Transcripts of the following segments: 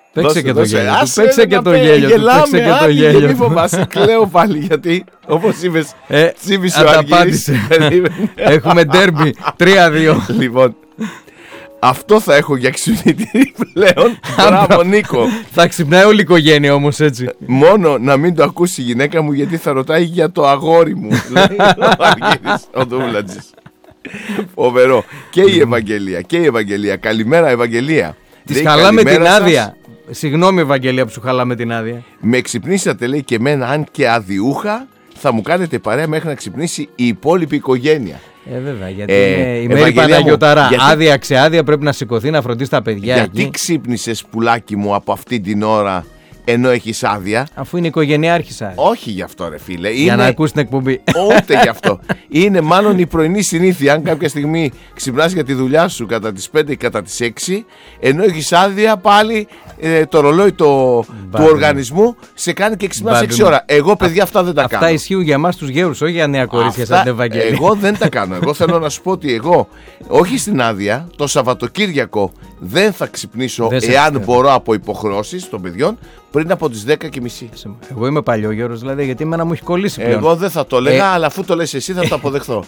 Παίξε και το γέλιο. Παίξε και το γέλιο. Γελάμε, μη φοβάσαι, κλαίω πάλι γιατί όπως είπες τσίμησε ο Αργύρης. Έχουμε ντέρμπι 3-2. Λοιπόν, αυτό θα έχω για ξυπνητήρι πλέον. Μπράβο Νίκο. Θα ξυπνάει όλη η οικογένεια όμως έτσι. Μόνο να μην το ακούσει η γυναίκα μου γιατί θα ρωτάει για το αγόρι μου. Λέει ο Αργύρης, ο Δούβλατζης. Φοβερό. Και η Ευαγγελία. Καλημέρα Ευαγγελία. Της χαλάμε την άδεια. Συγγνώμη Ευαγγελία που σου χαλάμε την άδεια. Με ξυπνήσατε λέει και εμένα, αν και αδιούχα, θα μου κάνετε παρέα μέχρι να ξυπνήσει η υπόλοιπη οικογένεια. Βέβαια, γιατί είναι η Μέρη Παναγιωταρά. Άδεια ξεάδεια πρέπει να σηκωθεί να φροντίσει τα παιδιά. Γιατί ξύπνησες πουλάκι μου από αυτή την ώρα ενώ έχεις άδεια? Αφού είναι οικογενειάρχης άδεια. Όχι γι' αυτό ρε φίλε. Για να ακούσει την εκπομπή. Ούτε γι' αυτό. Είναι μάλλον η πρωινή συνήθεια. Αν κάποια στιγμή ξυπνάς για τη δουλειά σου κατά τις 5 ή κατά τις 6, ενώ έχεις άδεια, πάλι το ρολόι του οργανισμού σε κάνει και ξυπνάς 6 ώρα. Εγώ παιδιά αυτά δεν τα κάνω. Αυτά ισχύουν για εμάς τους γέρους, όχι για νέα κορίτσια σαν την Ευαγγελία. Εγώ δεν τα κάνω. Εγώ θέλω να σου πω ότι εγώ, όχι στην άδεια, το Σαββατοκύριακο δεν θα ξυπνήσω εάν μπορώ από υποχρεώσεις των παιδιών πριν από τις 10:30. Εγώ είμαι παλιόγερος, δηλαδή, γιατί εμένα μου έχει κολλήσει πλέον. Εγώ δεν θα το έλεγα, αλλά αφού το λες εσύ θα το αποδεχθώ.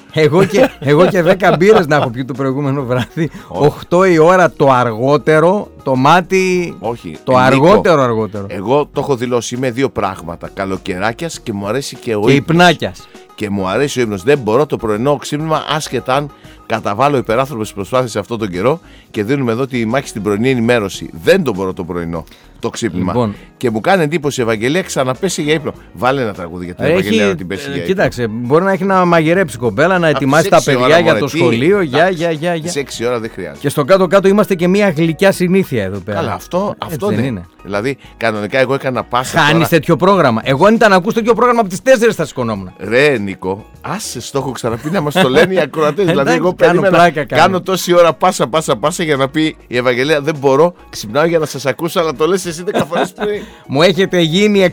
εγώ και 10 μπύρες να έχω πιει το προηγούμενο βράδυ. 8 η ώρα το αργότερο, το μάτι. Όχι. Το αργότερο. Εγώ το έχω δηλώσει. Είμαι δύο πράγματα. Καλοκαιράκιας και μου αρέσει και ο ύπνος. Και υπνάκιας. Και μου αρέσει ο ύπνος. Δεν μπορώ το πρωινό ξύπνημα, άσχετα αν καταβάλω υπεράνθρωπες προσπάθειες αυτόν τον καιρό και δίνουμε εδώ τη μάχη στην πρωινή ενημέρωση. Δεν το μπορώ το πρωινό το ξύπνημα. Λοιπόν. Και μου κάνει εντύπωση η Ευαγγελία ξαναπέσει για ύπνο. Βάλε ένα τραγούδι για την Ευαγγελία να την πέσει για ύπνο. Κοίταξε, μπορεί να έχει να μαγειρέψει κομπέλα, να ετοιμάσει τα παιδιά για το σχολείο. Τις 6 ώρα δεν χρειάζεται. Και στο κάτω-κάτω είμαστε και μια γλυκιά συνήθεια εδώ πέρα. Καλά, αυτό δεν είναι. Δηλαδή, κανονικά εγώ έκανα πάσα. Χάνεις τέτοιο πρόγραμμα. Εγώ αν ήταν να ακούς τέτοιο πρόγραμμα από τις 4 θα σηκωνόμουν. Ρε Νίκο, άσε το έχω ξαναπεί να μας το λένε οι ακροατές. Δηλαδή, εγώ κάνω τόση ώρα πάσα για να πει η Ευαγγελία δεν μπορώ, ξυπνάω για να σας ακούσω, αλλά το λες εσύ 10 φορές πριν. Μου έχετε γίνει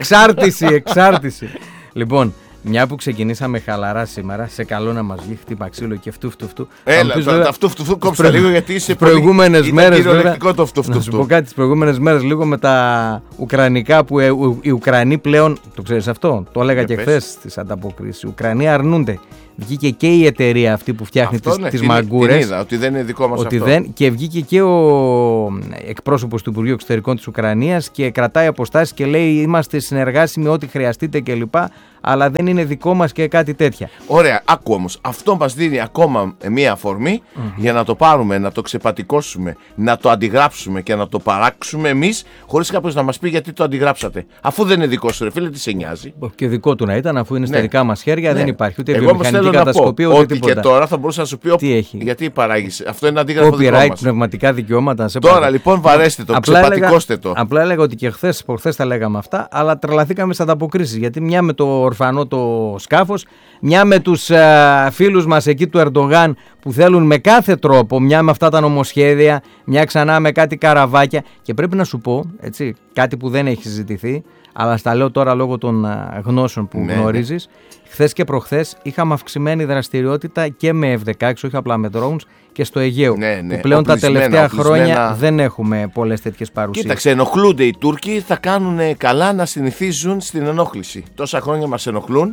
εξάρτηση. Λοιπόν, μια που ξεκινήσαμε χαλαρά σήμερα, σε καλό να μας βγει χτύπα ξύλο και φτου. Έλα, τα φτου κόψα λίγο γιατί είσαι προηγούμενες μέρες. Κυριολεκτικό το φτου. Να σου πω κάτι, τις προηγούμενες μέρες λίγο με τα ουκρανικά που οι Ουκρανοί πλέον, το ξέρεις αυτό, το έλεγα και χθες στις ανταποκρίσεις, οι Ουκρανοί αρνούνται. Βγήκε και η εταιρεία αυτή που φτιάχνει τις μαγκούρες. Την είδα, ότι δεν είναι δικό μας αυτό. Και βγήκε και ο εκπρόσωπος του Υπουργείου Εξωτερικών της Ουκρανίας και κρατάει αποστάσεις και λέει είμαστε συνεργάσιμοι ό,τι χρειαστείτε κλπ. Αλλά δεν είναι δικό μας και κάτι τέτοια. Ωραία, άκου όμως. Αυτό μας δίνει ακόμα μία αφορμή για να το πάρουμε, να το ξεπατικώσουμε, να το αντιγράψουμε και να το παράξουμε εμείς, χωρίς κάποιος να μας πει γιατί το αντιγράψατε. Αφού δεν είναι δικό σου, ρε φίλε, τι σε νοιάζει. Και δικό του να ήταν, αφού είναι στα δικά μας χέρια, δεν υπάρχει ούτε βιομηχανική κατασκοπή ούτε τίποτα. Και τώρα θα μπορούσα να σου πει γιατί παράγεις. Αυτό είναι αντίγραφο δικό μας. Copyright, πνευματικά δικαιώματα. Τώρα λοιπόν βαρέστε το, ξεπατικώστε το. Απλά έλεγα ότι και προχθές τα λέγαμε αυτά, αλλά τρελαθήκαμε στις ανταποκρίσεις. Γιατί μια με το ορφανό το σκάφος, μια με τους φίλους μας εκεί του Ερντογάν που θέλουν με κάθε τρόπο, μια με αυτά τα νομοσχέδια, μια ξανά με κάτι καραβάκια. Και πρέπει να σου πω, έτσι, κάτι που δεν έχει συζητηθεί, αλλά στα λέω τώρα λόγω των γνώσεων που γνωρίζεις. Χθες και προχθές είχαμε αυξημένη δραστηριότητα και με F-16, όχι απλά με drones, και στο Αιγαίο. Που πλέον τα τελευταία χρόνια δεν έχουμε πολλές τέτοιες παρουσίες. Κοίταξε, ενοχλούνται οι Τούρκοι, θα κάνουν καλά να συνηθίζουν στην ενόχληση. Τόσα χρόνια μας ενοχλούν,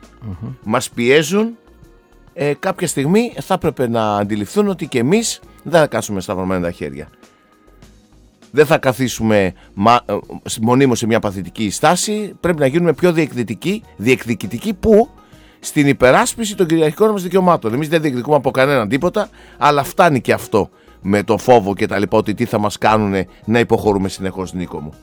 μας πιέζουν. Κάποια στιγμή θα έπρεπε να αντιληφθούν ότι και εμείς δεν θα κάτσουμε σταυρωμένα τα χέρια. Δεν δεν μονίμως σε μια παθητική στάση, πρέπει να γίνουμε πιο διεκδικητικοί που στην υπεράσπιση των κυριαρχικών μας δικαιωμάτων. Εμείς δεν διεκδικούμε από κανέναν τίποτα, αλλά φτάνει και αυτό με το φόβο και τα λοιπά, ότι τι θα μας κάνουν να υποχωρούμε συνεχώς, Νίκο μου.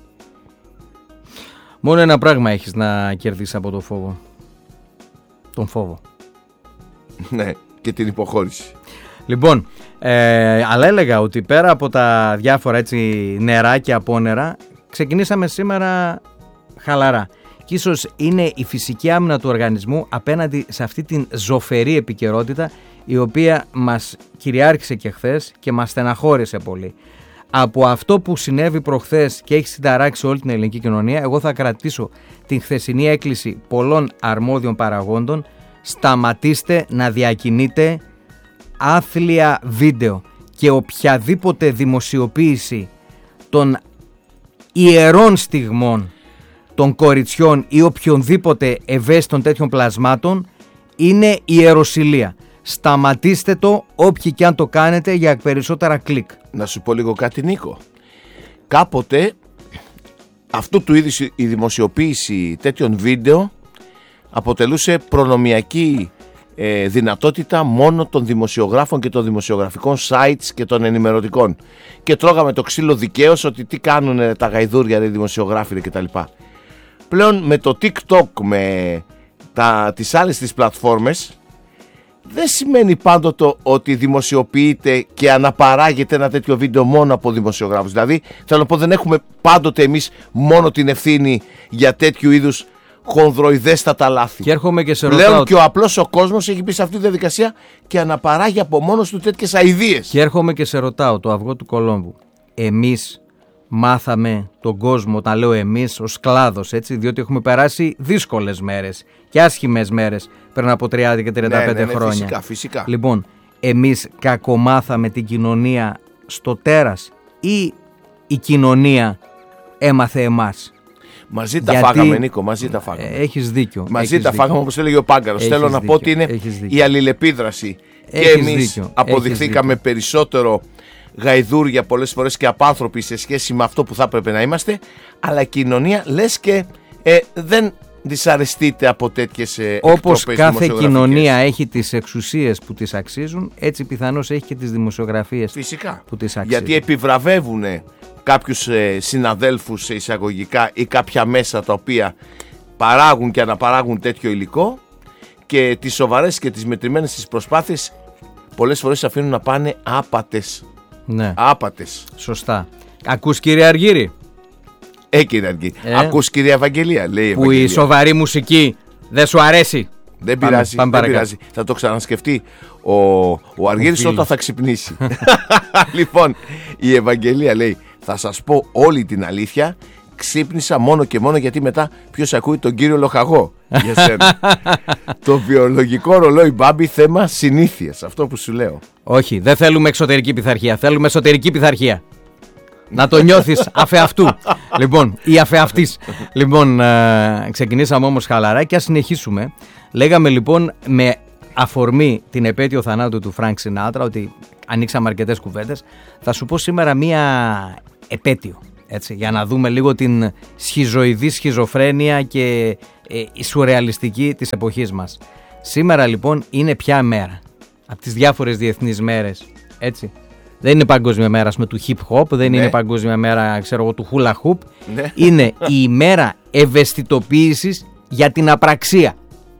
Μόνο ένα πράγμα έχεις να κερδίσεις από το φόβο. Τον φόβο. Ναι, και την υποχώρηση. Λοιπόν, αλλά έλεγα ότι πέρα από τα διάφορα έτσι νερά και απόνερα, ξεκινήσαμε σήμερα χαλαρά. Και ίσως είναι η φυσική άμυνα του οργανισμού απέναντι σε αυτή την ζωφερή επικαιρότητα, η οποία μας κυριάρχησε και χθες και μας στεναχώρησε πολύ. Από αυτό που συνέβη προχθές και έχει συνταράξει όλη την ελληνική κοινωνία, εγώ θα κρατήσω την χθεσινή έκκληση πολλών αρμόδιων παραγόντων. Σταματήστε να διακινείτε άθλια βίντεο και οποιαδήποτε δημοσιοποίηση των ιερών στιγμών των κοριτσιών ή οποιονδήποτε ευαίσθητων τέτοιων πλασμάτων είναι η ιεροσυλία. Σταματήστε το όποιοι και αν το κάνετε για περισσότερα κλικ. Να σου πω λίγο κάτι, Νίκο. Κάποτε αυτού του είδους η δημοσιοποίηση τέτοιων βίντεο αποτελούσε προνομιακή δυνατότητα μόνο των δημοσιογράφων και των δημοσιογραφικών sites και των ενημερωτικών. Και τρώγαμε το ξύλο δικαίως ότι τι κάνουν τα γαϊδούρια, οι δημοσιογράφοι κτλ. Πλέον με το TikTok, με τις άλλες τις πλατφόρμες, δεν σημαίνει πάντοτε ότι δημοσιοποιείται και αναπαράγεται ένα τέτοιο βίντεο μόνο από δημοσιογράφους. Δηλαδή, θέλω να πω, δεν έχουμε πάντοτε εμείς μόνο την ευθύνη για τέτοιου είδους χονδροειδέστατα λάθη. Και έρχομαι και σε ρωτάω. Πλέον και ο απλός ο κόσμος έχει μπει σε αυτή τη διαδικασία και αναπαράγει από μόνος του τέτοιες αηδίες. Και έρχομαι και σε ρωτάω, το αυγό του Κολόμβου. Εμείς μάθαμε τον κόσμο, όταν λέω εμείς, ως κλάδος, έτσι, διότι έχουμε περάσει δύσκολες μέρες και άσχημες μέρες πριν από 30 και 35 χρόνια. Φυσικά. Λοιπόν, εμείς κακομάθαμε την κοινωνία στο τέρας ή η κοινωνία έμαθε εμάς? Μαζί τα φάγαμε, Νίκο, μαζί τα φάγαμε. Έχεις δίκιο. Μαζί τα φάγαμε, όπως έλεγε ο Πάγκαρος. Θέλω να πω ότι είναι η αλληλεπίδραση. Και εμείς αποδειχθήκαμε περισσότερο γαϊδούρια πολλές φορές και απάνθρωποι σε σχέση με αυτό που θα έπρεπε να είμαστε, αλλά η κοινωνία λες και δεν δυσαρεστείται από τέτοιες εκτροπές. Όπως κάθε κοινωνία έχει τις εξουσίες που τις αξίζουν, έτσι πιθανώς έχει και τις δημοσιογραφίες που τις αξίζουν. Γιατί επιβραβεύουν κάποιους συναδέλφους σε εισαγωγικά ή κάποια μέσα τα οποία παράγουν και αναπαράγουν τέτοιο υλικό, και τις σοβαρές και τις μετρημένες τις προσπάθειες πολλές φορές αφήνουν να πάνε άπατες. Ναι. Άπατες. Σωστά. Ακούς, κύριε Αργύρη? Κύριε Αργύρη. Ακούς, κυρία Ευαγγελία? Λέει που η σοβαρή μουσική δεν σου αρέσει? Δεν πειράζει, δεν πειράζει. Θα το ξανασκεφτεί ο Αργύρης όταν θα ξυπνήσει. Λοιπόν, η Ευαγγελία λέει: θα σας πω όλη την αλήθεια. Ξύπνησα μόνο και μόνο γιατί μετά ποιος ακούει τον κύριο Λοχαγό για σένα. Το βιολογικό ρολόι, Μπάμπη, θέμα συνήθειας. Αυτό που σου λέω. Όχι, δεν θέλουμε εξωτερική πειθαρχία. Θέλουμε εσωτερική πειθαρχία. Να το νιώθεις αφεαυτού. Λοιπόν, ή αφεαυτής. Λοιπόν, ξεκινήσαμε όμως χαλαρά και ας συνεχίσουμε. Λέγαμε λοιπόν με αφορμή την επέτειο θανάτου του Φρανκ Σινάτρα ότι ανοίξαμε αρκετές κουβέντες. Θα σου πω σήμερα μία επέτειο. Έτσι, για να δούμε λίγο την σχιζοειδή σχιζοφρένεια και η σουρεαλιστική της εποχής μας. Σήμερα λοιπόν είναι ποια μέρα από τις διάφορες διεθνείς μέρες, έτσι? Δεν είναι παγκόσμια μέρα με του hip hop, δεν είναι παγκόσμια μέρα, ξέρω εγώ, του hula hoop. Ναι. Είναι η ημέρα ευαισθητοποίησης για την απραξία.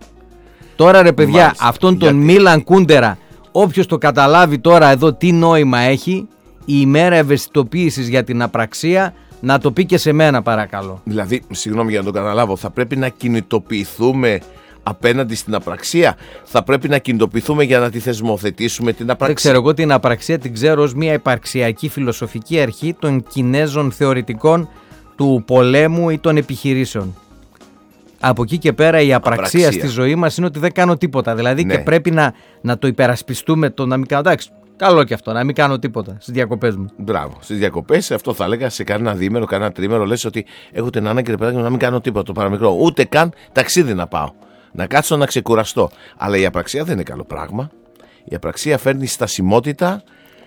Τώρα ρε παιδιά, μάλιστα, αυτόν τον Μίλαν Κούντερα, όποιος το καταλάβει τώρα εδώ τι νόημα έχει, η ημέρα ευαισθητοποίησης για την απραξία, να το πει και σε μένα παρακαλώ. Δηλαδή, συγγνώμη για να το καταλάβω, θα πρέπει να κινητοποιηθούμε απέναντι στην απραξία? Θα πρέπει να κινητοποιηθούμε για να τη θεσμοθετήσουμε την απραξία? Δεν ξέρω, εγώ την απραξία την ξέρω ως μια υπαρξιακή φιλοσοφική αρχή των Κινέζων θεωρητικών του πολέμου ή των επιχειρήσεων. Από εκεί και πέρα η απραξία στη ζωή μας είναι ότι δεν κάνω τίποτα. Δηλαδή και πρέπει να το υπερασπιστούμε, το να μην κάνω. Εντάξει, καλό και αυτό, να μην κάνω τίποτα στις διακοπές μου. Μπράβο. Στις διακοπές, αυτό θα έλεγα, σε κανένα διήμερο, κανένα τρίμερο, λες ότι έχω την ανάγκη, ρε παιδάκι, να μην κάνω τίποτα, το παραμικρό. Ούτε καν ταξίδι να πάω. Να κάτσω να ξεκουραστώ. Αλλά η απραξία δεν είναι καλό πράγμα. Η απραξία φέρνει στασιμότητα,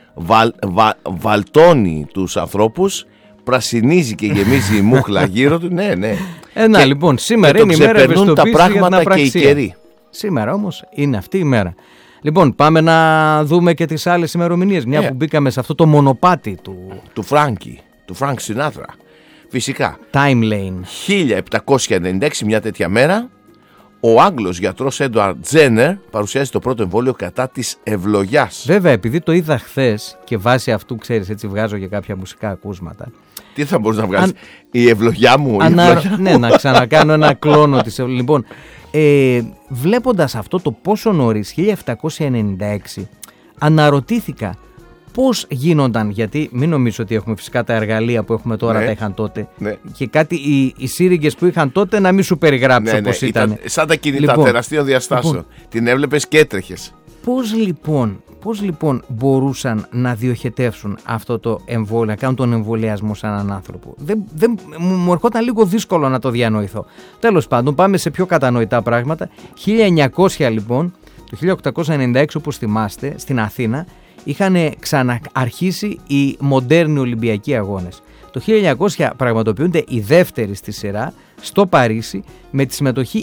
βαλτώνει τους ανθρώπους, πρασινίζει και γεμίζει η μούχλα γύρω του. Ναι. Να λοιπόν, σήμερα είναι η μέρα ευαισθητοποίησης για την απραξία. Και οι καιροί. Σήμερα όμως είναι αυτή η μέρα. Λοιπόν, πάμε να δούμε και τις άλλες ημερομηνίες, μια που μπήκαμε σε αυτό το μονοπάτι του Φράνκι, του Φρανκ Σινάτρα. Φυσικά. Time lane. 1796, μια τέτοια μέρα, ο Άγγλος γιατρός Έντουαρντ Τζένερ παρουσιάζει το πρώτο εμβόλιο κατά της ευλογιάς. Βέβαια, επειδή το είδα χθες και βάσει αυτού, ξέρεις, έτσι βγάζω και κάποια μουσικά ακούσματα. Τι θα μπορείς να βγάλεις? Η ευλογιά μου. Ναι, να ξανακάνω ένα κλόνο της. Λοιπόν, βλέποντας αυτό το πόσο νωρίς, 1796, αναρωτήθηκα πώς γίνονταν, γιατί μην νομίζω ότι έχουμε φυσικά τα εργαλεία που έχουμε τώρα, τα είχαν τότε. Ναι. Και κάτι οι σύριγγες που είχαν τότε να μην σου περιγράψω πώς ήταν. Σαν τα κινητά τεραστίων διαστάσεων. Την έβλεπες και έτρεχες. Πώς λοιπόν Πώς λοιπόν μπορούσαν να διοχετεύσουν αυτό το εμβόλιο, να κάνουν τον εμβολιασμό σε έναν άνθρωπο? Μου ερχόταν λίγο δύσκολο να το διανοηθώ. Τέλος πάντων, πάμε σε πιο κατανοητά πράγματα. 1900 λοιπόν, το 1896 όπως θυμάστε, στην Αθήνα, είχαν ξαναρχίσει οι μοντέρνοι Ολυμπιακοί Αγώνες. Το 1900 πραγματοποιούνται οι δεύτεροι στη σειρά στο Παρίσι με τη συμμετοχή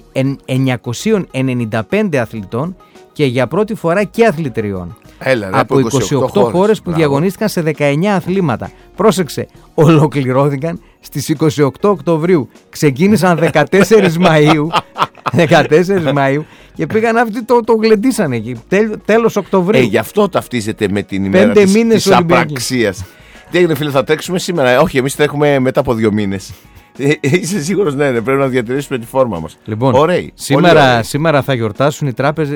995 αθλητών και για πρώτη φορά και αθλητριών. Από 28 χώρες που διαγωνίστηκαν σε 19 αθλήματα. Πρόσεξε, ολοκληρώθηκαν στις 28 Οκτωβρίου. Ξεκίνησαν 14 Μαΐου. 14 Μαΐου και πήγαν αυτοί το γλεντήσανε εκεί. Τέλος Οκτωβρίου. Γι' αυτό ταυτίζεται με την ημέρα της απραξίας. Τι έγινε, φίλε, θα τρέξουμε σήμερα? Όχι, εμείς τρέχουμε μετά από 2 μήνες. Είσαι σίγουρος? Ναι, πρέπει να διατηρήσουμε τη φόρμα μας. Λοιπόν, σήμερα θα γιορτάσουν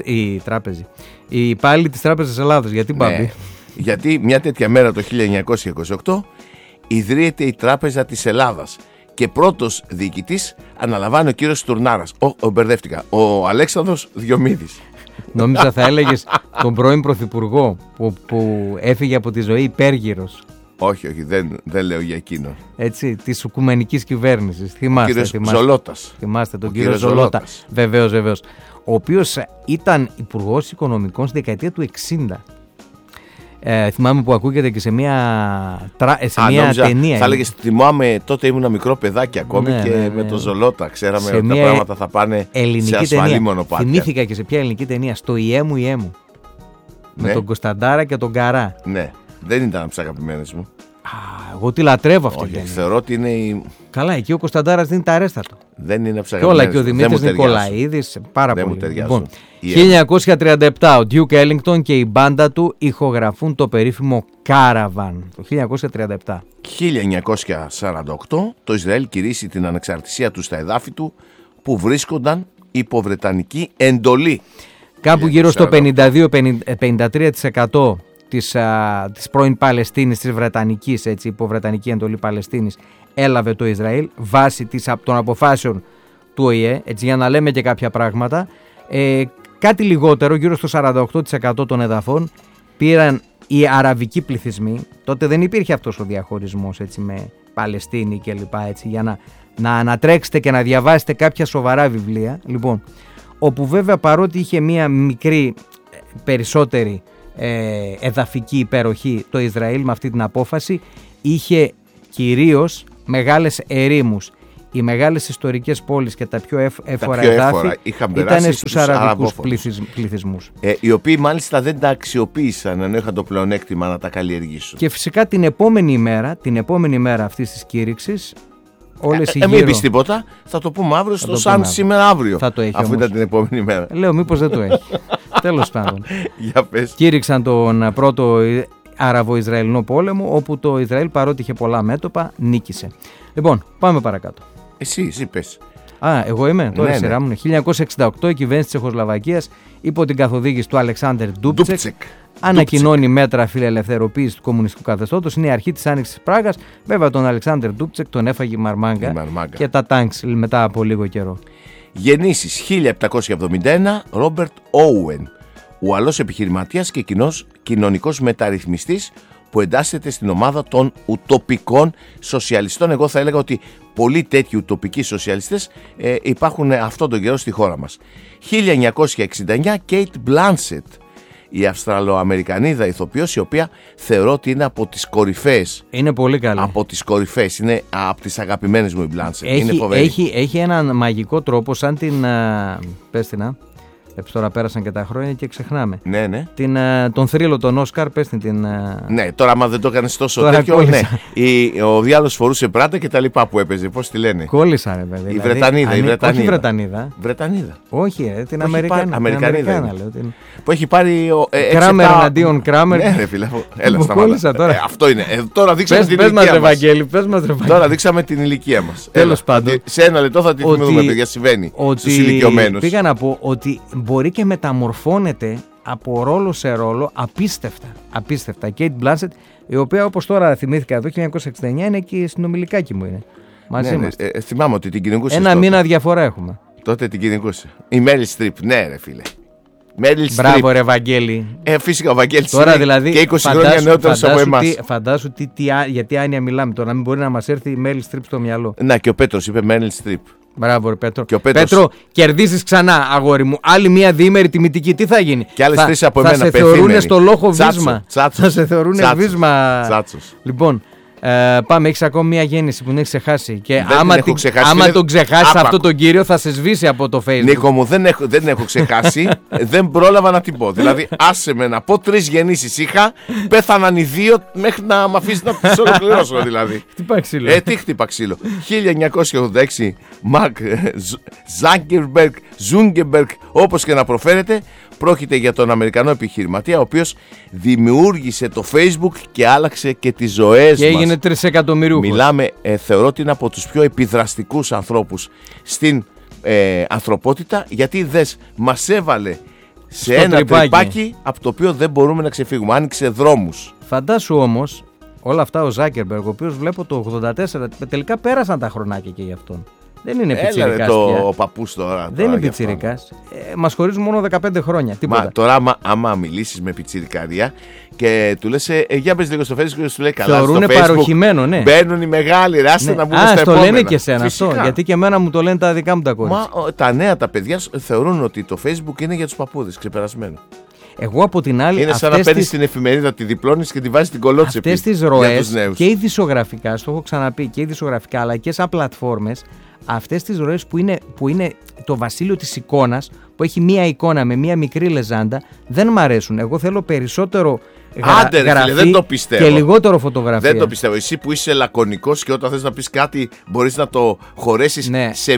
οι υπάλληλοι της Τράπεζας Ελλάδος. Γιατί Μπάμπη? Γιατί μια τέτοια μέρα το 1928 ιδρύεται η Τράπεζα της Ελλάδας και πρώτος διοικητής αναλαμβάνει ο κύριος Τουρνάρας. Μπερδεύτηκα. Ο Αλέξανδρος Διομήδης. Νόμιζα θα έλεγες τον πρώην πρωθυπουργό που έφυγε από τη ζωή υπέργυρος. Όχι, δεν λέω για εκείνον. Έτσι, της οικουμενικής κυβέρνησης. Θυμάστε. Ζολώτας. Θυμάστε τον κύριο Ζολώτα. Βεβαίως. Ο οποίος ήταν υπουργός οικονομικών στη δεκαετία του 60. Θυμάμαι που ακούγεται και σε μια ταινία. Θα έλεγες, θυμάμαι, τότε ήμουν μικρό παιδάκι ακόμη με τον Ζολώτα. Ξέραμε ότι τα πράγματα θα πάνε σε ασφαλή μονοπάτια. Θυμήθηκα και σε ποια ελληνική ταινία, στο Ιέμου Ιέμου. Με τον Κωνσταντάρα και τον Καρά. Ναι, δεν ήταν από τις αγαπημένες μου. Εγώ τη λατρεύω αυτή την ταινία. Θεωρώ ότι είναι η... Καλά, εκεί ο Κωνσταντάρας δίνει τα αρέστα του. Δεν είναι από τις αγαπημένες. Και όλα, και ο Δημήτρης Νικολαίδης, πάρα δεν πολύ. Λοιπόν, 1937 ο Duke Ellington και η μπάντα του ηχογραφούν το περίφημο Caravan. Το 1937. 1948 το Ισραήλ κηρύσσει την ανεξαρτησία του στα εδάφη του που βρίσκονταν υπό βρετανική εντολή. Κάπου γύρω στο 52-53% της πρώην Παλαιστίνης, της Βρετανικής, έτσι, υπό Βρετανική εντολή Παλαιστίνης, έλαβε το Ισραήλ βάσει των αποφάσεων του ΟΗΕ, έτσι, για να λέμε και κάποια πράγματα. Κάτι λιγότερο, γύρω στο 48% των εδαφών πήραν οι αραβικοί πληθυσμοί. Τότε δεν υπήρχε αυτός ο διαχωρισμός, έτσι, με Παλαιστίνη κλπ, έτσι, για να ανατρέξετε και να διαβάσετε κάποια σοβαρά βιβλία. Λοιπόν, όπου βέβαια παρότι είχε μία μικρή περισσότερη εδαφική υπεροχή το Ισραήλ με αυτή την απόφαση, είχε κυρίως μεγάλες ερήμους. Οι μεγάλες ιστορικές πόλεις και τα πιο έφορα εδάφη ήταν στους αραβικούς πληθυσμούς. Οι οποίοι μάλιστα δεν τα αξιοποίησαν, ενώ είχαν το πλεονέκτημα να τα καλλιεργήσουν. Και φυσικά την επόμενη μέρα αυτής της κήρυξης, όλες οι μην πεις τίποτα, θα το πούμε αύριο στο σαν σήμερα αύριο. Θα το έχει, αφού ήταν την επόμενη μέρα. Λέω μήπως δεν το έχει. Τέλος πάντων. Για πες. Κήρυξαν τον πρώτο Άραβο-Ισραηλινό πόλεμο, όπου το Ισραήλ, παρότι είχε πολλά μέτωπα, νίκησε. Λοιπόν, πάμε παρακάτω. Εσύ πες. Εγώ είμαι, τώρα σειρά μου. 1968 η κυβέρνηση της Τσεχοσλοβακίας υπό την καθοδήγηση του Αλεξάντερ Ντούμπτσεκ ανακοινώνει μέτρα φιλελευθεροποίησης του κομμουνιστικού καθεστώτος. Είναι η αρχή της άνοιξης της Πράγας. Βέβαια τον Αλεξάντερ Ντούμπτσεκ τον έφαγε η Μαρμάγκα και τα τάγκς μετά από λίγο καιρό. Γεννήσεις 1771 Ρόμπερτ Όουεν, Ουαλός επιχειρηματίας και κοινωνικός μεταρρυθμιστής που εντάσσεται στην ομάδα των ουτοπικών σοσιαλιστών. Εγώ θα έλεγα ότι πολλοί τέτοιοι ουτοπικοί σοσιαλιστές υπάρχουν αυτόν τον καιρό στη χώρα μας. 1969 Κέιτ Μπλάνσετ, η Αυστραλοαμερικανίδα ηθοποιός, η οποία θεωρώ ότι είναι από τις κορυφαίες. Είναι πολύ καλή. Από τις κορυφαίες. Είναι από τις αγαπημένες μου η Μπλάνσετ. Είναι φοβερή. Έχει έναν μαγικό τρόπο, σαν την. Πες την. Τώρα πέρασαν και τα χρόνια και ξεχνάμε. Ναι. Τον θρύλο τον Όσκαρ, πες την. Ναι, τώρα άμα δεν το έκανες τόσο τέτοιο. Ναι. Ο διάλογος φορούσε πράτα και τα λοιπά που έπαιζε. Πώς τη λένε. Κόλλησα, ρε παιδί. Η Βρετανίδα. Όχι Βρετανίδα. Όχι, την Αμερικάνα. Που έχει πάρει. Κράμερ εναντίον Κράμερ. Ναι, ρε φίλε. Έλα, κόλλησα τώρα. Αυτό είναι. Τώρα δείξαμε την ηλικία μας. Τώρα δείξαμε την ηλικία μας. Τέλος πάντων. Σε ένα λεπτό θα τη θυμηθούμε, παιδιά, συμβαίνει στους ηλικιωμένους. Πήγα να πω ότι μπορεί και μεταμορφώνεται από ρόλο σε ρόλο απίστευτα. Κέιτ Μπλάνσετ, η οποία, όπως τώρα θυμήθηκα εδώ, 1969 είναι και η συνομιλικάκι μου είναι. Μαζί μας. Θυμάμαι ότι την κυνηγούσε. Ένα μήνα διαφορά έχουμε. Τότε την κυνηγούσε. Η Μέριλ Στριπ, ναι ρε φίλε. Μέριλ Στριπ. Μπράβο, ρε Βαγγέλη. Φυσικά ο Βαγγέλης Τώρα είναι δηλαδή, και 20 χρόνια νεότερος από εμάς. Φαντάσου γιατί άνοια μιλάμε τώρα, να μην μπορεί να μας έρθει η Μέριλ Στριπ στο μυαλό. Να, και ο Πέτρος είπε Μέριλ Στριπ. Μπράβο, ρε Πέτρο. Πέτρο, κερδίζεις ξανά, αγόρι μου. Άλλη μια διήμερη τιμητική, τι θα γίνει? Και άλλες 3 από εμένα. Θα σε θεωρούν στο λόγο βίσμα. Θα σε θεωρούν βίσμα. Τσάτσος. Λοιπόν, πάμε, έχεις ακόμη μια γέννηση που την έχεις ξεχάσει. Και ξεχάσει, άμα τον ξεχάσεις αυτό τον κύριο, θα σε σβήσει από το Facebook. Νίκο μου, δεν έχω ξεχάσει. Δεν πρόλαβα να την πω. Δηλαδή, άσε με να πω 3 γεννήσεις είχα, πέθαναν οι 2 μέχρι να μ' αφήσει να τις ολοκληρώσω. Δηλαδή. Χτύπα ξύλο. Τι χτύπα ξύλο. 1986, Μαρκ Ζούγκεμπεργκ, όπως και να προφέρετε, πρόκειται για τον Αμερικανό επιχειρηματία, ο οποίος δημιούργησε το Facebook και άλλαξε και τις ζωές μας. Και έγινε 3 εκατομμυριούχος. Μιλάμε, θεωρώ ότι είναι από τους πιο επιδραστικούς ανθρώπους στην ανθρωπότητα, γιατί μας έβαλε σε ένα τρυπάκι από το οποίο δεν μπορούμε να ξεφύγουμε. Άνοιξε δρόμους. Φαντάσου όμως, όλα αυτά ο Ζάκερμπεργκ, ο οποίος βλέπω το 84, τελικά πέρασαν τα χρονάκια και γι' αυτόν. Δεν είναι πιτσιρικάς πια. Ο παππούς τώρα. Δεν είναι πιτσιρικάς. Μας χωρίζουν μόνο 15 χρόνια. Τίποτα. Μα τώρα άμα μιλήσεις με πιτσιρικάρια και του λες για μπες λίγο στο Facebook και σου λέει καλά θεωρούνε στο Facebook παροχημένο, ναι. Μπαίνουν οι μεγάλοι, άστε να μπούμε στα το επόμενα. Λένε και εσένα αυτό. Γιατί και εμένα μου το λένε τα δικά μου τα κορίτσια. Μα τα νέα τα παιδιά θεωρούν ότι το Facebook είναι για τους παππούδες, ξεπερασμένο. Εγώ από την άλλη. Είναι σαν να παίρνεις την εφημερίδα, τη διπλώνεις και τη βάζεις στην κολότσεπη. Αυτές τις ροές και ειδησιογραφικά, στο έχω ξαναπεί, και ειδησιογραφικά αλλά και σαν πλατφόρμες, αυτές τις ροές που είναι το βασίλειο της εικόνας, που έχει μία εικόνα με μία μικρή λεζάντα, δεν μ' αρέσουν. Εγώ θέλω περισσότερο γραφή δεν το πιστεύω. Και λιγότερο φωτογραφία. Δεν το πιστεύω. Εσύ που είσαι λακωνικός και όταν θες να πεις κάτι μπορείς να το χωρέσεις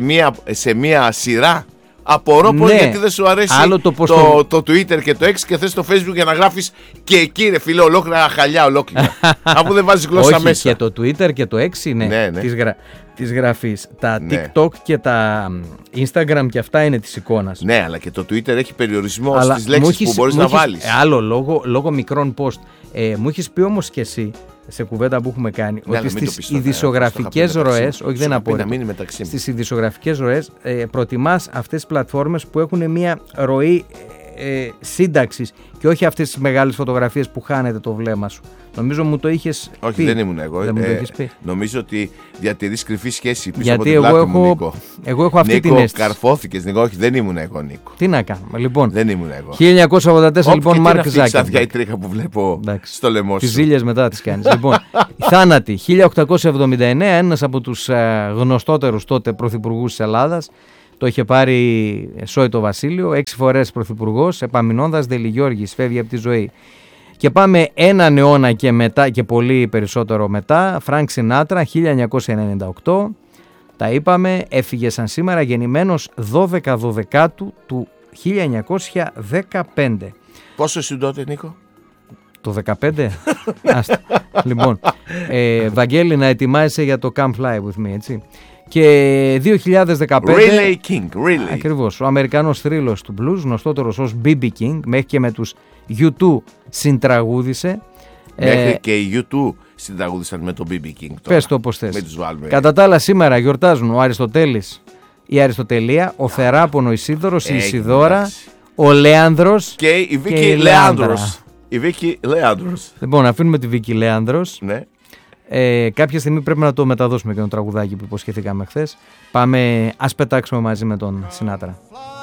σε μία σειρά. Απορώ πως γιατί δεν σου αρέσει το Twitter και το X και θες το Facebook για να γράφεις και εκεί ρε φίλε ολόκληρα χαλιά ολόκληρα. Αφού δεν βάζεις γλώσσα όχι, μέσα. Και το Twitter και το X είναι της γραφής. Τα TikTok και τα Instagram και αυτά είναι της εικόνας. Ναι, αλλά και το Twitter έχει περιορισμό στις λέξεις που μπορείς να βάλεις. Άλλο λόγω μικρών post. Μου έχεις πει όμως και εσύ σε κουβέντα που έχουμε κάνει ότι στις ειδησιογραφικές ροές, όχι δεν απορρίπτω, στις ειδησιογραφικές ροές προτιμάς αυτές τις πλατφόρμες που έχουν μια ροή σύνταξης και όχι αυτές τις μεγάλες φωτογραφίες που χάνεται το βλέμμα σου. Νομίζω μου το είχες πει. Όχι, δεν ήμουν εγώ. Δεν μου το είχες πει. Νομίζω ότι διατηρείς κρυφή σχέση πίσω γιατί από την πλάτη μου, Νίκο. Εγώ έχω αυτή την αίσθηση. Νίκο, καρφώθηκες, Νίκο. Όχι, δεν ήμουν εγώ, Νίκο. Τι να κάνουμε, λοιπόν. Δεν ήμουν εγώ. 1984, λοιπόν, Μαρκ Ζάκερμπεργκ. Αυτή η τρίχα που βλέπω στο λαιμό σου. Τις ζήλιες μετά τις κάνεις. Λοιπόν, θάνατη. 1879, ένας από τους γνωστότερους τότε πρωθυπουργούς της Ελλάδας. Το είχε πάρει σόι το βασίλειο, 6 φορές πρωθυπουργός, Επαμεινώντας Δελιγιώργης, φεύγει από τη ζωή. Και πάμε έναν αιώνα και μετά και πολύ περισσότερο μετά, Φρανκ Σινάτρα, 1998, τα είπαμε, έφυγε σαν σήμερα, γεννημένος 12 Δωδεκάτου του 1915. Πόσο ήσουν τότε, Νίκο? Το 15. Λοιπόν, Βαγγέλη, να ετοιμάζεσαι για το Come Fly With Me, έτσι. Και 2015, Really King, really. Ακριβώς, ο Αμερικανός θρύλος του blues, γνωστότερος ως B.B. King, μέχρι και με τους U2 συντραγούδησε. Μέχρι και οι U2 συντραγούδησαν με τον B.B. King τώρα. Πες το όπως θες. Μην τους βάλουμε. Κατά τα άλλα σήμερα γιορτάζουν ο Αριστοτέλης, η Αριστοτελία, ο Θεράπονο Ισίδωρος, η Ισιδώρα, ο Λέανδρος και η Βίκη Λέανδρος. Η Βίκη Λέανδρος. Λοιπόν, αφήνουμε τη Βίκη Λέανδρος. Ναι. Κάποια στιγμή πρέπει να το μεταδώσουμε και το τραγουδάκι που υποσχεθήκαμε χθες. Πάμε, ας πετάξουμε μαζί με τον Σινάτρα.